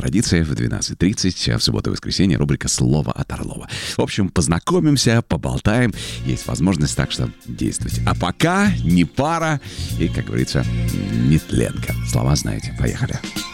традиция, в 12:30, в субботу и воскресенье рубрика «Слово от Орлова». В общем, познакомимся, поболтаем. Есть возможность, так что действовать. А пока не пара и, как говорится, нетленка. Слова знаете. Поехали.